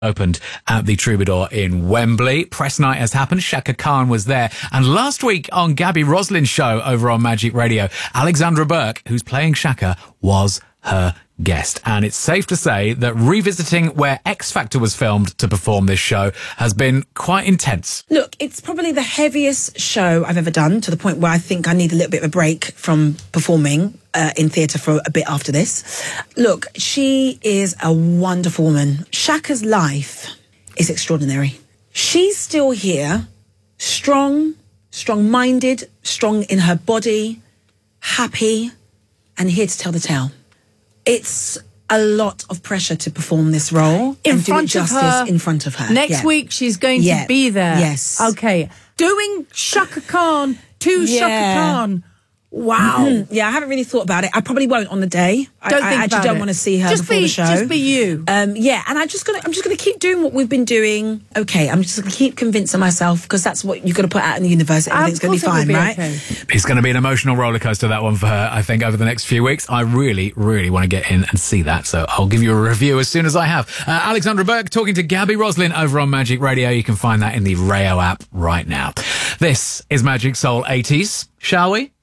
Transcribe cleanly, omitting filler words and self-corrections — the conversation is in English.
opened at the Troubadour in Wembley. Press night has happened. Chaka Khan was there. And last week on Gabby Roslin's show over on Magic Radio, Alexandra Burke, who's playing Chaka, was her guest. And it's safe to say that revisiting where X Factor was filmed to perform this show has been quite intense. Look, it's probably the heaviest show I've ever done, to the point where I think I need a little bit of a break from performing in theatre for a bit after this. Look, she is a wonderful woman. Chaka's life is extraordinary. She's still here, strong-minded, strong in her body, happy, and here to tell the tale. It's a lot of pressure to perform this role and do it justice in front of her. Next week, she's going to be there. Yes. Okay. Doing Chaka Khan to Chaka Khan. Wow. Yeah, I haven't really thought about it. I probably won't on the day. I actually don't want to see her before the show. Just be you. Yeah, and I'm just gonna keep doing what we've been doing. Okay, I'm just gonna keep convincing myself, because that's what you've got to put out in the universe. Everything's gonna be fine, right? Okay. It's going to be an emotional roller coaster, that one, for her, I think, over the next few weeks. I really, really want to get in and see that, so I'll give you a review as soon as I have. Alexandra Burke talking to Gabby Roslin over on Magic Radio. You can find that in the Rayo app right now. This is Magic Soul 80s, shall we?